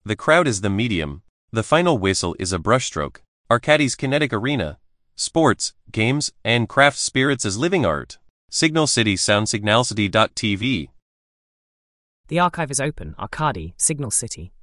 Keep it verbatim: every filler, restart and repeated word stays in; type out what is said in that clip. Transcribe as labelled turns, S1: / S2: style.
S1: The crowd is the medium. The final whistle is a brushstroke. Arcadis Kinetic Arena. Sports, games, and craft spirits as living art. Signal City Sound Signalcity dot T V.
S2: The archive is open. Arcadi, Signal City.